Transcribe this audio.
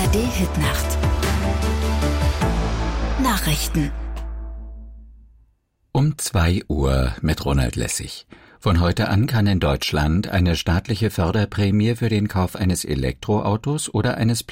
ARD-Hitnacht. Nachrichten. Um 2 Uhr mit Ronald Lessig. Von heute an kann in Deutschland eine staatliche Förderprämie für den Kauf eines Elektroautos oder eines